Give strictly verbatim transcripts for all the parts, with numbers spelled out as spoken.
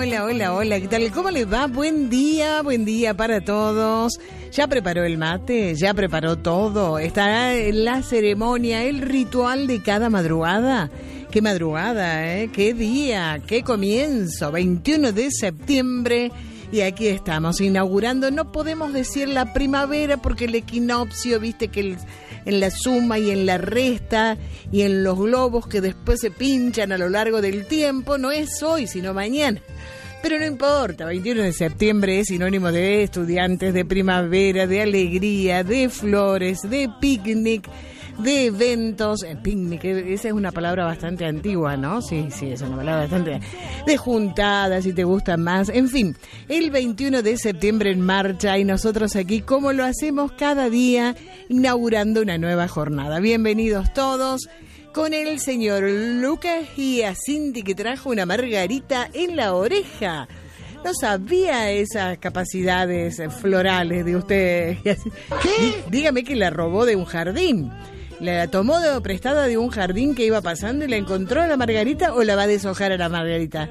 hola, hola, hola, ¿qué tal? ¿Cómo les va? Buen día, buen día para todos. ¿Ya preparó el mate? ¿Ya preparó todo? ¿Estará en la ceremonia, el ritual de cada madrugada? ¡Qué madrugada, eh! ¡Qué día! ¡Qué comienzo! veintiuno de septiembre y aquí estamos inaugurando, no podemos decir la primavera porque el equinoccio, viste que el, en la suma y en la resta y en los globos que después se pinchan a lo largo del tiempo, no es hoy sino mañana. Pero no importa, veintiuno de septiembre es sinónimo de estudiantes, de primavera, de alegría, de flores, de picnic, de eventos, eh, picnic, esa es una palabra bastante antigua, ¿no? Sí, sí, es una palabra bastante... De juntadas, si te gustan más, en fin, el veintiuno de septiembre en marcha y nosotros aquí, como lo hacemos cada día, inaugurando una nueva jornada. Bienvenidos todos con el señor Lucas Giacinti, que trajo una margarita en la oreja. No sabía esas capacidades florales de usted. ¿Qué? Dígame que la robó de un jardín. ¿La tomó de, prestada de un jardín que iba pasando y la encontró a la margarita o la va a deshojar a la margarita?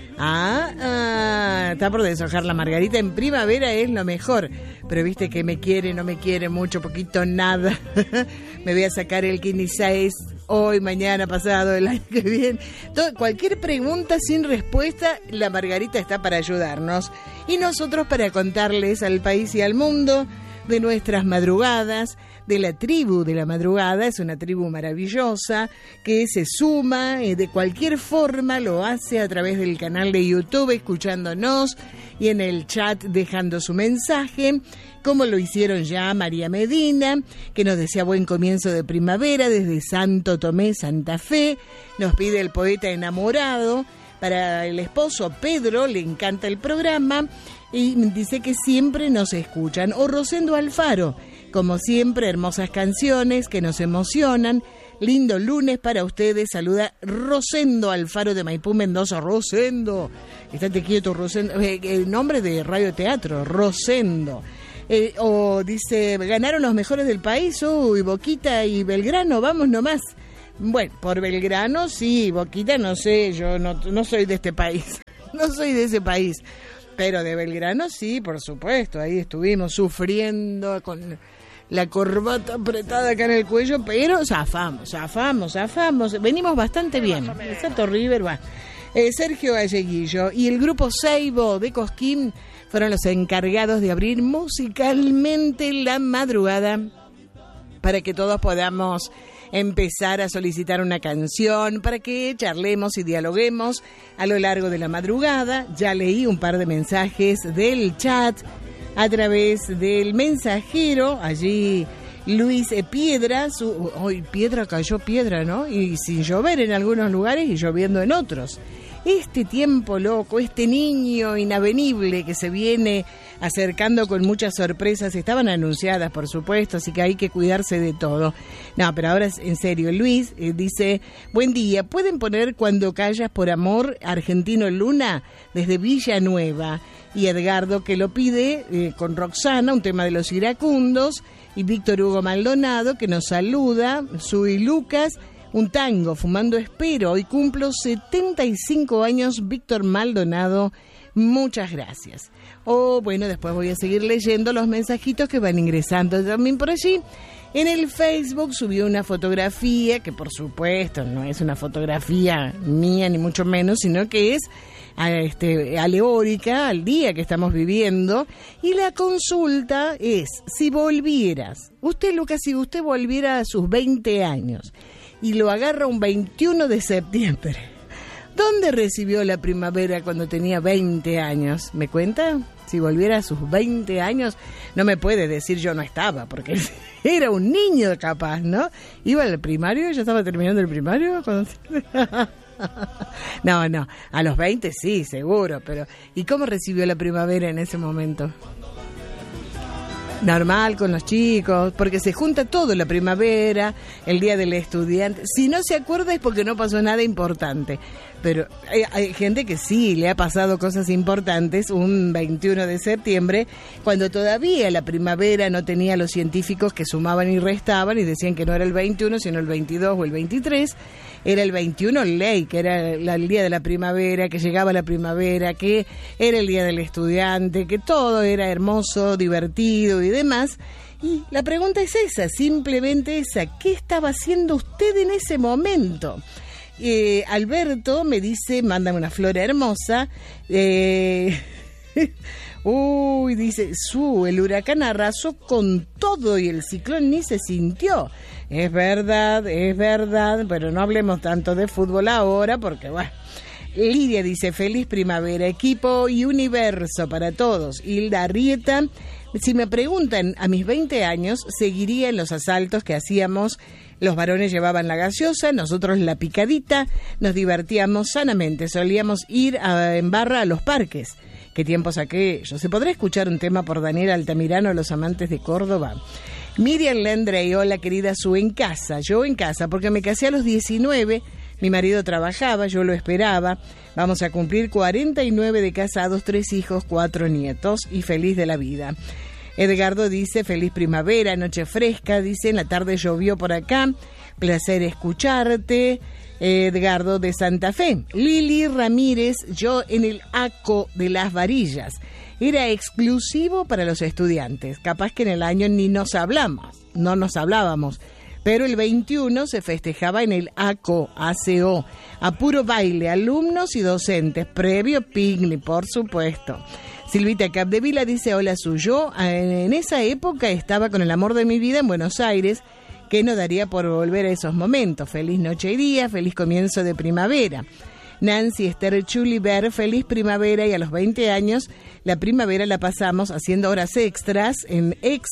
Ah, ah, está por deshojar la margarita. En primavera es lo mejor. Pero viste que me quiere, no me quiere mucho, poquito, nada. Me voy a sacar el Kidney seis hoy, mañana, pasado, el año que viene. Todo, cualquier pregunta sin respuesta, la margarita está para ayudarnos. Y nosotros para contarles al país y al mundo de nuestras madrugadas, de la tribu de la madrugada. Es una tribu maravillosa que se suma eh, de cualquier forma, lo hace a través del canal de YouTube escuchándonos y en el chat dejando su mensaje, como lo hicieron ya María Medina, que nos decía buen comienzo de primavera desde Santo Tomé, Santa Fe. Nos pide el poeta enamorado. Para el esposo Pedro le encanta el programa y dice que siempre nos escuchan. O Rosendo Alfaro, como siempre, hermosas canciones que nos emocionan. Lindo lunes para ustedes. Saluda Rosendo Alfaro de Maipú, Mendoza. Rosendo, estate quieto, Rosendo. Eh, el nombre de Radio Teatro, Rosendo. Eh, o dice, ganaron los mejores del país. Uy, Boquita y Belgrano, vamos nomás. Bueno, por Belgrano sí, Boquita no sé, yo no, no soy de este país, no soy de ese país, pero de Belgrano sí, por supuesto, ahí estuvimos sufriendo con la corbata apretada acá en el cuello, pero zafamos, zafamos, zafamos, venimos bastante bien. Santo River va. Eh, Sergio Galleguillo y el grupo Seibo de Cosquín fueron los encargados de abrir musicalmente la madrugada para que todos podamos empezar a solicitar una canción, para que charlemos y dialoguemos a lo largo de la madrugada. Ya leí un par de mensajes del chat a través del mensajero, allí Luis Piedra, su, hoy Piedra cayó piedra, ¿no? Y sin llover en algunos lugares y lloviendo en otros. Este tiempo loco, este niño inavenible que se viene acercando con muchas sorpresas, estaban anunciadas por supuesto, así que hay que cuidarse de todo. No, pero ahora en serio, Luis eh, dice, buen día, ¿pueden poner Cuando callas por amor, Argentino Luna, desde Villanueva? Y Edgardo que lo pide eh, con Roxana, un tema de los iracundos, y Víctor Hugo Maldonado que nos saluda, Sui Lucas, un tango, Fumando Espero. Hoy cumplo setenta y cinco años, Víctor Maldonado. Muchas gracias. O oh, bueno, después voy a seguir leyendo los mensajitos que van ingresando también por allí. En el Facebook subió una fotografía, que por supuesto no es una fotografía mía ni mucho menos, sino que es este, alegórica al día que estamos viviendo. Y la consulta es, si volvieras, usted Lucas, si usted volviera a sus veinte años y lo agarra un veintiuno de septiembre, ¿dónde recibió la primavera cuando tenía veinte años? ¿Me cuenta? Si volviera a sus veinte años, no me puede decir yo no estaba, porque era un niño capaz, ¿no? Iba al primario, ya estaba terminando el primario. Cuando... No, no, a los veinte sí, seguro, pero ¿y cómo recibió la primavera en ese momento? Normal con los chicos, porque se junta todo, la primavera, el día del estudiante. Si no se acuerda es porque no pasó nada importante. pero hay, hay gente que sí le ha pasado cosas importantes un veintiuno de septiembre, cuando todavía la primavera no tenía los científicos que sumaban y restaban y decían que no era el veintiuno, sino el veintidós o el veintitrés. Era el veintiuno ley, que era la, el día de la primavera, que llegaba la primavera, que era el día del estudiante, que todo era hermoso, divertido y demás. Y la pregunta es esa, simplemente esa, ¿qué estaba haciendo usted en ese momento? Eh, Alberto me dice, mándame una flor hermosa, eh, uy, dice, su, el huracán arrasó con todo y el ciclón ni se sintió. Es verdad, es verdad, pero no hablemos tanto de fútbol ahora porque, bueno. Lidia dice, feliz primavera, equipo y universo para todos. Hilda Arrieta, si me preguntan, a mis veinte años, seguiría en los asaltos que hacíamos. Los varones llevaban la gaseosa, nosotros la picadita, nos divertíamos sanamente, solíamos ir a, en barra a los parques. ¿Qué tiempos aquellos? ¿Se podrá escuchar un tema por Daniel Altamirano, Los Amantes de Córdoba? Miriam Lendre, hola querida Su, en casa, yo en casa, porque me casé a los diecinueve, mi marido trabajaba, yo lo esperaba, vamos a cumplir cuarenta y nueve de casados, tres hijos, cuatro nietos y feliz de la vida. Edgardo dice, feliz primavera, noche fresca, dice, en la tarde llovió por acá, placer escucharte. Edgardo de Santa Fe. Lili Ramírez, yo en el ACO de las Varillas. Era exclusivo para los estudiantes, capaz que en el año ni nos hablamos, no nos hablábamos, pero el veintiuno se festejaba en el ACO, A C O, a puro baile, alumnos y docentes, previo picnic, por supuesto. Silvita Capdevila dice, hola Su, yo en esa época estaba con el amor de mi vida en Buenos Aires, que no daría por volver a esos momentos. Feliz noche y día, feliz comienzo de primavera. Nancy Esther Chuliver, feliz primavera, y a los veinte años la primavera la pasamos haciendo horas extras en ex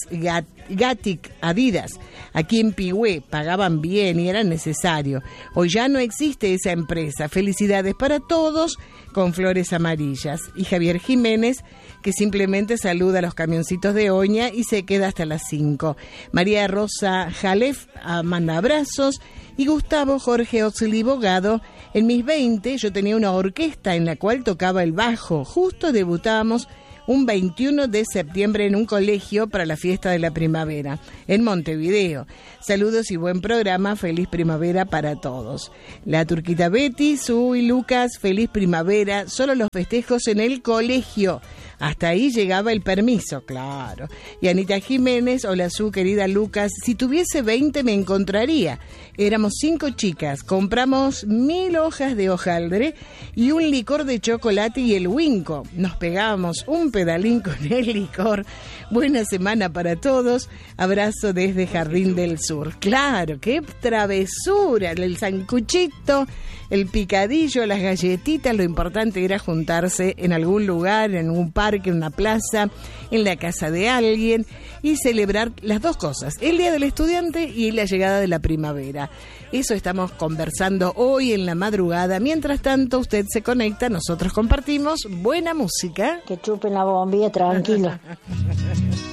Gatic Adidas. Aquí en Pigüé pagaban bien y era necesario. Hoy ya no existe esa empresa. Felicidades para todos con flores amarillas. Y Javier Jiménez, que simplemente saluda a los camioncitos de Oña y se queda hasta las cinco. María Rosa Jalef manda abrazos. Y Gustavo Jorge Oxley Bogado, en mis veinte yo tenía una orquesta en la cual tocaba el bajo. Justo debutábamos un veintiuno de septiembre en un colegio para la fiesta de la primavera, en Montevideo. Saludos y buen programa, feliz primavera para todos. La Turquita Betty, Su y Lucas, feliz primavera, solo los festejos en el colegio. Hasta ahí llegaba el permiso, claro. Y Anita Jiménez, hola Su, querida Lucas, si tuviese veinte me encontraría. Éramos cinco chicas, compramos mil hojas de hojaldre y un licor de chocolate y el Winco. Nos pegábamos un pedalín con el licor. Buena semana para todos. Abrazo desde Jardín del Sur. Claro, qué travesura. El sancuchito, el picadillo, las galletitas. Lo importante era juntarse en algún lugar, en un parque, en una plaza, en la casa de alguien y celebrar las dos cosas, el Día del Estudiante y la llegada de la primavera. Eso estamos conversando hoy en la madrugada. Mientras tanto, usted se conecta, nosotros compartimos buena música. Que chupen la bombilla tranquilo.